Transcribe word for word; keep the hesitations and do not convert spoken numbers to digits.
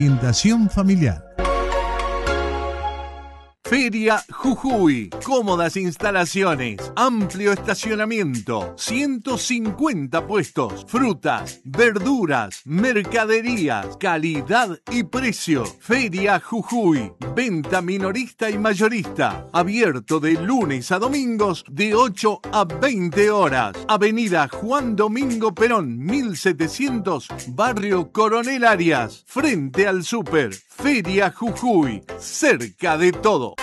Orientación familiar. Feria Jujuy, cómodas instalaciones, amplio estacionamiento, ciento cincuenta puestos, frutas, verduras, mercaderías, calidad y precio. Feria Jujuy, venta minorista y mayorista, abierto de lunes a domingos de ocho a veinte horas. Avenida Juan Domingo Perón, mil setecientos, Barrio Coronel Arias, frente al Súper. Feria Jujuy, cerca de todo.